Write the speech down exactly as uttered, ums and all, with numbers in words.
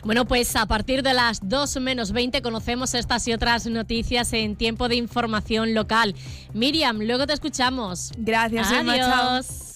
Bueno, pues a partir de las dos menos veinte conocemos estas y otras noticias en Tiempo de Información Local. Miriam, luego te escuchamos. Gracias, Emma. Adiós. Chao.